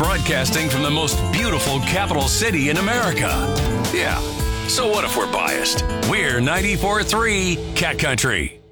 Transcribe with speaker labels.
Speaker 1: broadcasting from the most beautiful capital city in America. Yeah, so what if we're biased? We're 94.3 Cat Country.